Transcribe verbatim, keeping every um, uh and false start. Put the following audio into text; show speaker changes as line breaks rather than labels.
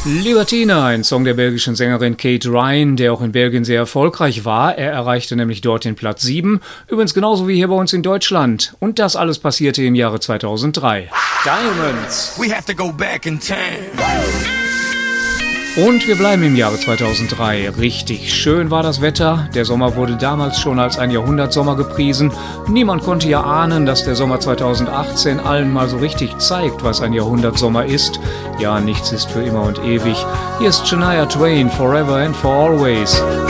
Libertina, ein Song der belgischen Sängerin Kate Ryan, der auch in Belgien sehr erfolgreich war. Er erreichte nämlich dort den Platz sieben, übrigens genauso wie hier bei uns in Deutschland. Und das alles passierte im Jahre zweitausenddrei. Diamonds.
We have to go back in time.
Und wir bleiben im Jahre zweitausenddrei. Richtig schön war das Wetter. Der Sommer wurde damals schon als ein Jahrhundertsommer gepriesen. Niemand konnte ja ahnen, dass der Sommer zweitausendachtzehn allen mal so richtig zeigt, was ein Jahrhundertsommer ist. Ja, nichts ist für immer und ewig. Hier ist Shania Twain, Forever and for Always.